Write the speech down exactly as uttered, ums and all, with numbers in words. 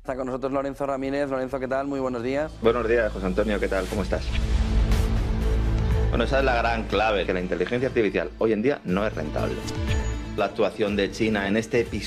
Está con nosotros Lorenzo Ramírez. Lorenzo, ¿qué tal? Muy buenos días. Buenos días, José Antonio, ¿qué tal? ¿Cómo estás? Bueno, esa es la gran clave, que la inteligencia artificial hoy en día no es rentable. La actuación de China en este episodio